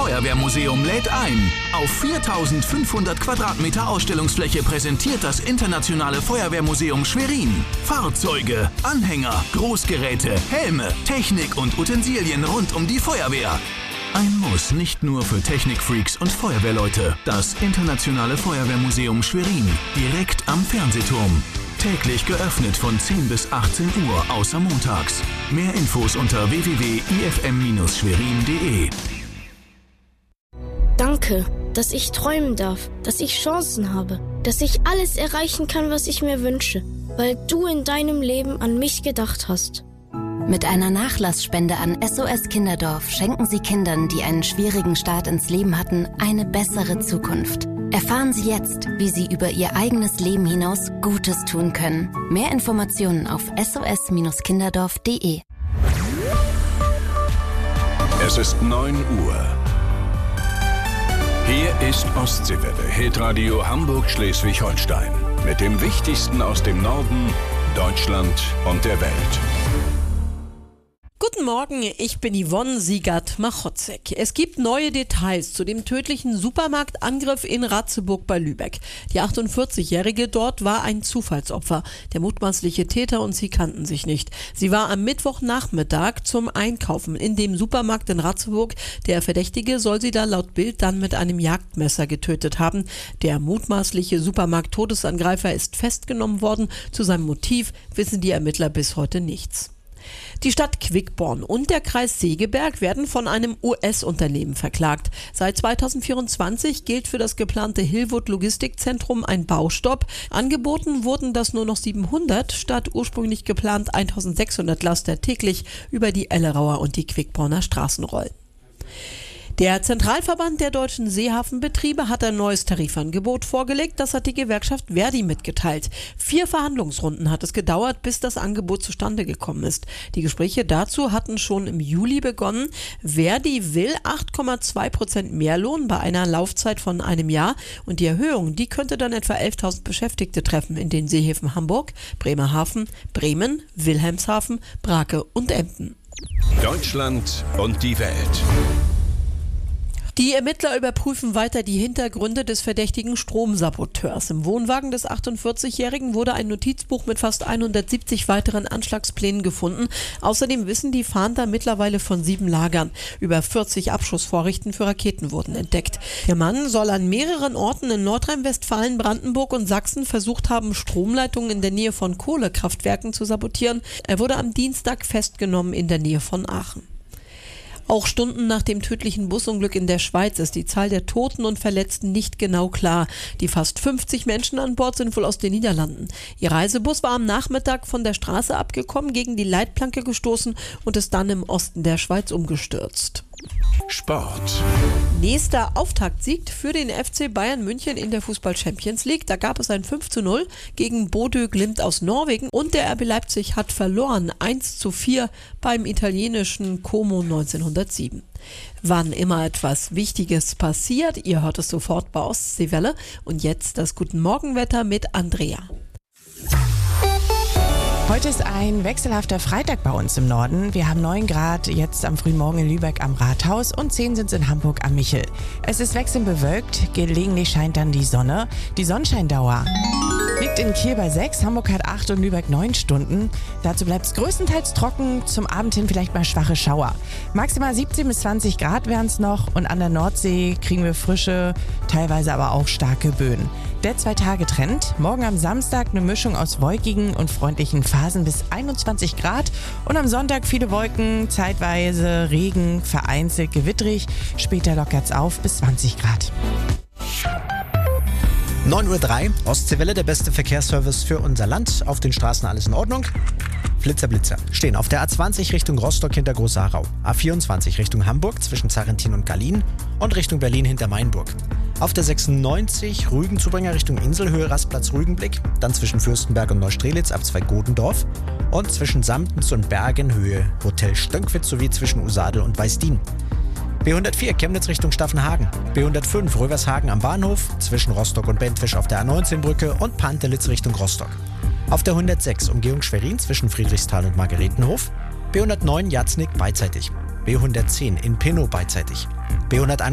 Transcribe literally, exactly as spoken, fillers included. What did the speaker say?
Feuerwehrmuseum lädt ein. Auf viertausendfünfhundert Quadratmeter Ausstellungsfläche präsentiert das Internationale Feuerwehrmuseum Schwerin Fahrzeuge, Anhänger, Großgeräte, Helme, Technik und Utensilien rund um die Feuerwehr. Ein Muss nicht nur für Technikfreaks und Feuerwehrleute. Das Internationale Feuerwehrmuseum Schwerin, direkt am Fernsehturm. Täglich geöffnet von zehn bis achtzehn Uhr, außer montags. Mehr Infos unter w w w punkt i f m Bindestrich schwerin punkt d e. Danke, dass ich träumen darf, dass ich Chancen habe, dass ich alles erreichen kann, was ich mir wünsche, weil du in deinem Leben an mich gedacht hast. Mit einer Nachlassspende an S O S Kinderdorf schenken Sie Kindern, die einen schwierigen Start ins Leben hatten, eine bessere Zukunft. Erfahren Sie jetzt, wie Sie über Ihr eigenes Leben hinaus Gutes tun können. Mehr Informationen auf s o s kinderdorf punkt d e. Es ist neun Uhr. Hier ist Ostseewelle, Hitradio Hamburg-Schleswig-Holstein. Mit dem Wichtigsten aus dem Norden, Deutschland und der Welt. Guten Morgen, ich bin Yvonne Siegert-Machotzek. Es gibt neue Details zu dem tödlichen Supermarktangriff in Ratzeburg bei Lübeck. Die achtundvierzigjährige dort war ein Zufallsopfer. Der mutmaßliche Täter und sie kannten sich nicht. Sie war am Mittwochnachmittag zum Einkaufen in dem Supermarkt in Ratzeburg. Der Verdächtige soll sie da laut Bild dann mit einem Jagdmesser getötet haben. Der mutmaßliche Supermarkt-Todesangreifer ist festgenommen worden. Zu seinem Motiv wissen die Ermittler bis heute nichts. Die Stadt Quickborn und der Kreis Segeberg werden von einem U S-Unternehmen verklagt. Seit zweitausendvierundzwanzig gilt für das geplante Hillwood Logistikzentrum ein Baustopp. Angeboten wurden das nur noch siebenhundert statt ursprünglich geplant eintausendsechshundert Laster täglich über die Ellerauer und die Quickborner Straßen rollen. Der Zentralverband der deutschen Seehafenbetriebe hat ein neues Tarifangebot vorgelegt. Das hat die Gewerkschaft Verdi mitgeteilt. Vier Verhandlungsrunden hat es gedauert, bis das Angebot zustande gekommen ist. Die Gespräche dazu hatten schon im Juli begonnen. Verdi will acht Komma zwei Prozent Mehrlohn bei einer Laufzeit von einem Jahr. Und die Erhöhung, die könnte dann etwa elftausend Beschäftigte treffen in den Seehäfen Hamburg, Bremerhaven, Bremen, Wilhelmshaven, Brake und Emden. Deutschland und die Welt. Die Ermittler überprüfen weiter die Hintergründe des verdächtigen Stromsaboteurs. Im Wohnwagen des achtundvierzigjährigen wurde ein Notizbuch mit fast hundertsiebzig weiteren Anschlagsplänen gefunden. Außerdem wissen die Fahnder mittlerweile von sieben Lagern. Über vierzig Abschussvorrichten für Raketen wurden entdeckt. Der Mann soll an mehreren Orten in Nordrhein-Westfalen, Brandenburg und Sachsen versucht haben, Stromleitungen in der Nähe von Kohlekraftwerken zu sabotieren. Er wurde am Dienstag festgenommen in der Nähe von Aachen. Auch Stunden nach dem tödlichen Busunglück in der Schweiz ist die Zahl der Toten und Verletzten nicht genau klar. Die fast fünfzig Menschen an Bord sind wohl aus den Niederlanden. Ihr Reisebus war am Nachmittag von der Straße abgekommen, gegen die Leitplanke gestoßen und ist dann im Osten der Schweiz umgestürzt. Sport. Nächster Auftaktsieg für den F C Bayern München in der Fußball-Champions League. Da gab es ein fünf zu null gegen Bodø Glimt aus Norwegen und der R B Leipzig hat verloren eins zu vier beim italienischen Como neunzehnhundertsieben. Wann immer etwas Wichtiges passiert, ihr hört es sofort bei Ostseewelle. Und jetzt das Guten Morgenwetter mit Andrea. Heute ist ein wechselhafter Freitag bei uns im Norden. Wir haben neun Grad jetzt am frühen Morgen in Lübeck am Rathaus und zehn sind es in Hamburg am Michel. Es ist wechselnd bewölkt, gelegentlich scheint dann die Sonne. Die Sonnenscheindauer liegt in Kiel bei sechs, Hamburg hat acht und Lübeck neun Stunden. Dazu bleibt es größtenteils trocken, zum Abend hin vielleicht mal schwache Schauer. Maximal siebzehn bis zwanzig Grad wären es noch und an der Nordsee kriegen wir frische, teilweise aber auch starke Böen. Der Zwei-Tage-Trend. Morgen am Samstag eine Mischung aus wolkigen und freundlichen Phasen bis einundzwanzig Grad. Und am Sonntag viele Wolken, zeitweise Regen, vereinzelt gewitterig. Später lockert es auf bis zwanzig Grad. neun Uhr drei, Ostseewelle, der beste Verkehrsservice für unser Land. Auf den Straßen alles in Ordnung. Blitzer, Blitzer. Stehen auf der A zwanzig Richtung Rostock hinter Großharau. A vierundzwanzig Richtung Hamburg zwischen Zarrentin und Gallien und Richtung Berlin hinter Mainburg. Auf der sechsundneunzig Rügen-Zubringer Richtung Inselhöhe, Rastplatz Rügenblick. Dann zwischen Fürstenberg und Neustrelitz ab Zwei-Godendorf. Und zwischen Samtens und Bergenhöhe Hotel Stönkwitz sowie zwischen Usadel und Weißdien. B hundertvier Chemnitz Richtung Staffenhagen. B hundertfünf Rövershagen am Bahnhof zwischen Rostock und Bentwisch auf der A neunzehn Brücke und Pantelitz Richtung Rostock. Auf der hundertsechs Umgehung Schwerin zwischen Friedrichsthal und Margaretenhof. B hundertneun Jatznick beidseitig. B hundertzehn in Pinnow beidseitig. B hunderteins